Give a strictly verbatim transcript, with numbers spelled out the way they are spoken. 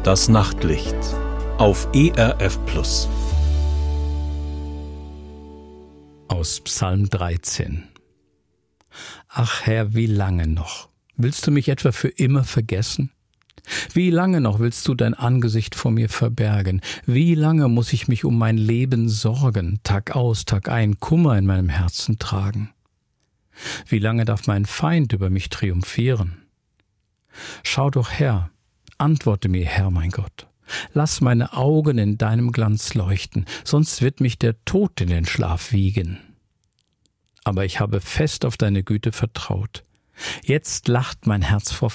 Das Nachtlicht auf E R F Plus. Aus Psalm dreizehn. Ach Herr, wie lange noch? Willst du mich etwa für immer vergessen? Wie lange noch willst du dein Angesicht vor mir verbergen? Wie lange muss ich mich um mein Leben sorgen, Tag aus, Tag ein, Kummer in meinem Herzen tragen? Wie lange darf mein Feind über mich triumphieren? Schau doch her, antworte mir, Herr mein Gott. Lass meine Augen in deinem Glanz leuchten, sonst wird mich der Tod in den Schlaf wiegen. Aber ich habe fest auf deine Güte vertraut. Jetzt lacht mein Herz vor